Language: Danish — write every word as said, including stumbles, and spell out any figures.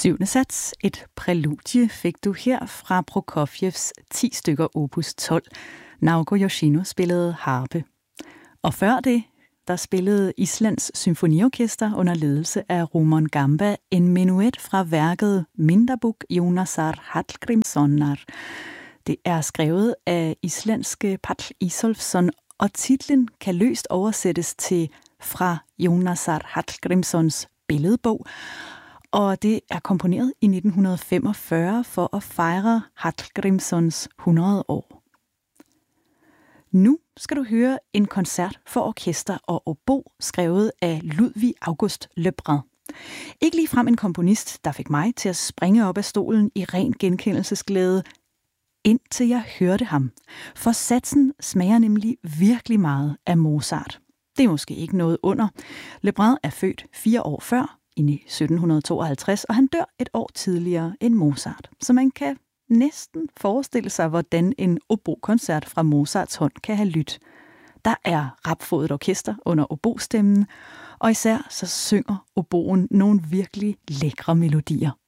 Syvende sats, et præludie, fik du her fra Prokofjevs ti stykker opus tolv. Naoko Yoshino spillede harpe. Og før det, der spillede Islands Symfoniorkester under ledelse af Rumon Gamba en menuet fra værket Myndabók Jónasar Hallgrímssonar. Det er skrevet af islandske Páll Ísólfsson, og titlen kan løst oversættes til Fra Jónasar Hallgrímssons billedbog, og det er komponeret i nitten femogfyrre for at fejre Hallgrímssons hundrede år. Nu skal du høre en koncert for orkester og obo, skrevet af Ludvig August Lebrun. Ikke ligefrem en komponist, der fik mig til at springe op af stolen i ren genkendelsesglæde, indtil jeg hørte ham. For satsen smager nemlig virkelig meget af Mozart. Det er måske ikke noget under. Lebrun er født fire år før, i sytten tooghalvtreds, og han dør et år tidligere end Mozart. Så man kan næsten forestille sig, hvordan en obokoncert fra Mozarts hånd kan have lydt. Der er rapfodet orkester under obostemmen, og især så synger oboen nogle virkelig lækre melodier.